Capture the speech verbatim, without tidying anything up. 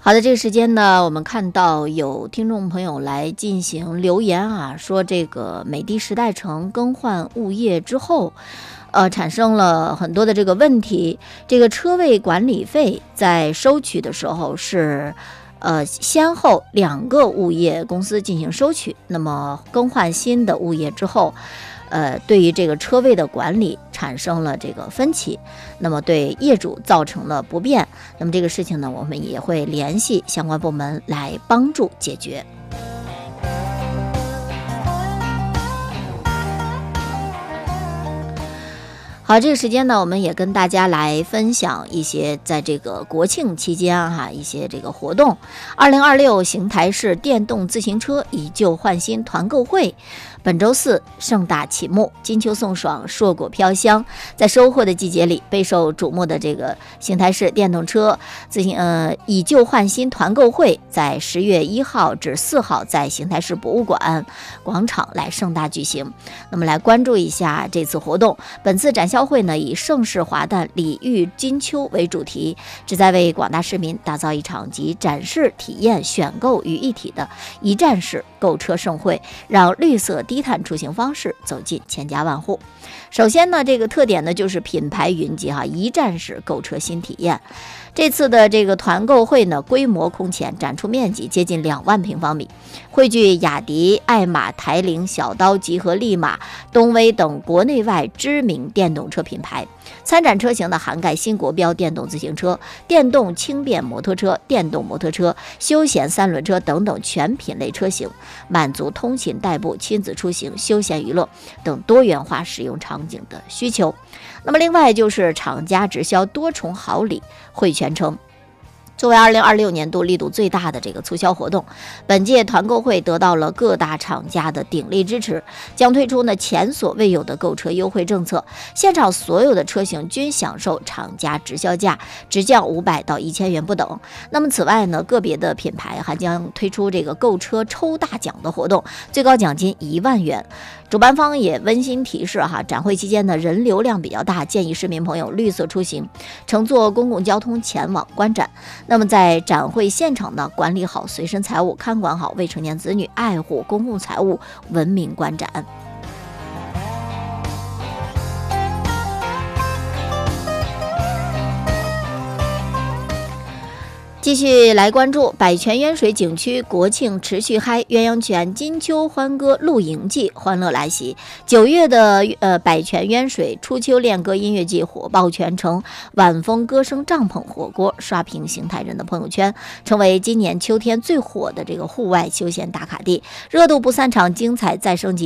好的，这个时间呢，我们看到有听众朋友来进行留言啊，说这个美的时代城更换物业之后，呃，产生了很多的这个问题。这个车位管理费在收取的时候是，呃，先后两个物业公司进行收取。那么更换新的物业之后，呃，对于这个车位的管理产生了这个分歧，那么对业主造成了不便。那么这个事情呢，我们也会联系相关部门来帮助解决。好，这个时间呢，我们也跟大家来分享一些在这个国庆期间哈、啊、一些这个活动。二零二六邢台市电动自行车以旧换新团购会本周四盛大启幕，金秋送爽，硕果飘香。在收获的季节里，备受瞩目的这个邢台市电动车自行呃以旧换新团购会，在十月一号至四号在邢台市博物馆广场来盛大举行。那么来关注一下这次活动。本次展销会呢，以盛世华诞，礼遇金秋为主题，旨在为广大市民打造一场集展示、体验、选购于一体的一站式购车盛会，让绿色低碳出行方式走进千家万户。首先呢，这个特点呢就是品牌云集哈，一站式购车新体验。这次的这个团购会呢，规模空前，展出面积接近两万平方米，汇聚雅迪、爱玛、台铃、小刀、集合、力马、东威等国内外知名电动车品牌。参展车型呢，涵盖新国标电动自行车、电动轻便摩托车、电动摩托车、休闲三轮车等等全品类车型，满足通勤代步、亲子出行、休闲娱乐等多元化使用场景的需求。那么另外就是厂家直销多重好礼汇全城。作为二零二六年度力度最大的这个促销活动，本届团购会得到了各大厂家的鼎力支持，将推出呢前所未有的购车优惠政策，现场所有的车型均享受厂家直销价，直降五百到一千元不等。那么此外呢，个别的品牌还将推出这个购车抽大奖的活动，最高奖金一万元。主办方也温馨提示哈，展会期间呢人流量比较大，建议市民朋友绿色出行，乘坐公共交通前往观展。那么在展会现场呢，管理好随身财物，看管好未成年子女，爱护公共财物，文明观展。继续来关注百泉渊水景区国庆持续嗨，鸳鸯泉金秋欢歌露营季欢乐来袭。九月的呃百泉渊水初秋恋歌音乐季火爆全城，晚风歌声帐篷火锅刷屏邢台人的朋友圈，成为今年秋天最火的这个户外休闲打卡地，热度不散场，精彩再升级。